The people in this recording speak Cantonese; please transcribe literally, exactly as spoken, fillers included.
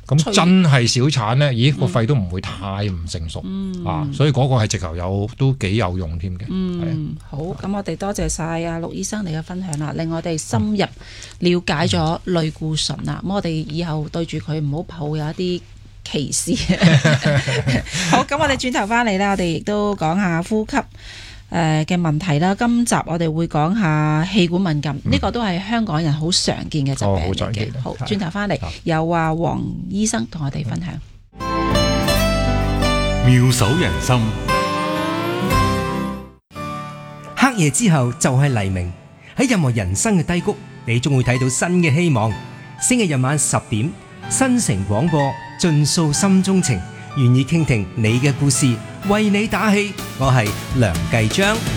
咁真係小產咧，咦個肺都唔會太唔成熟、嗯、啊，所以嗰個係直頭有都幾有用添嘅。 嗯，好，咁我哋多謝晒阿陸醫生你嘅分享啦，令我哋深入了解咗類固醇啦。咁、嗯、我哋以後對住佢唔好抱有一啲歧視。好，咁我哋轉頭翻嚟咧，我哋亦都講下呼吸誒嘅問題啦。今集我哋會講下氣管敏感，呢、嗯這個都係香港人好常見嘅疾病嚟嘅、哦。好，轉頭翻嚟有啊黃醫生同我哋分享。 妙手仁心， 黑夜之後就係黎明。喺任何人生嘅低谷，你終會睇到新嘅希望。星期日晚十點，新城廣播盡訴心中情，願意傾聽你嘅故事，為你打氣。我係梁繼章。